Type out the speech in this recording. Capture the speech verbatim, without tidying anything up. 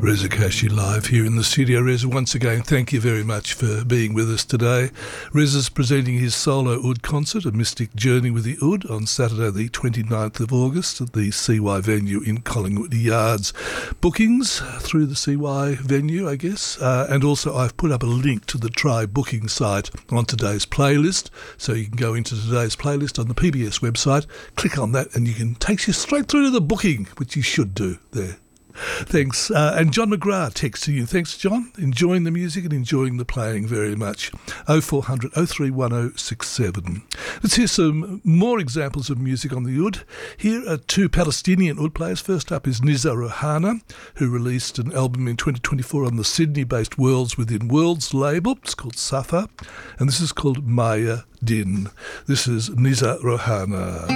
Reza Kashi live here in the studio. Reza, once again, thank you very much for being with us today. Reza's presenting his solo oud concert, A Mystic Journey with the Oud, on Saturday the twenty-ninth of August at the C Y venue in Collingwood Yards. Bookings through the C Y venue, I guess, uh, and also I've put up a link to the Try Booking site on today's playlist, so you can go into today's playlist on the P B S website, click on that, and you can take you straight through to the booking, which you should do there. Thanks. Uh, and John McGrath texting you. Thanks, John. Enjoying the music and enjoying the playing very much. oh four hundred, oh three one oh six seven. Let's hear some more examples of music on the oud. Here are two Palestinian oud players. First up is Nizar Rohana, who released an album in twenty twenty-four on the Sydney-based Worlds Within Worlds label. It's called Safa, and this is called Maya Din. This is Nizar Rohana.